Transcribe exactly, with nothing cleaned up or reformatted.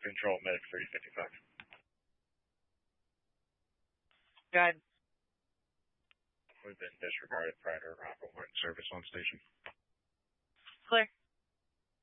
Control, Medic thirty fifty-five. Go ahead. We've been disregarded prior to arrival. One service on station. Clear.